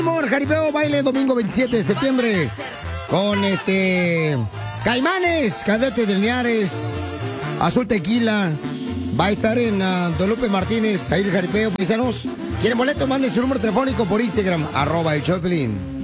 Amor, jaripeo, baile domingo 27 de septiembre con Caimanes, Cadete del Linares, Azul Tequila. Va a estar en Don Lupe Martínez, ahí el jaripeo, paisanos. ¿Quieren boleto? Mande su número telefónico por Instagram, @el Choplin.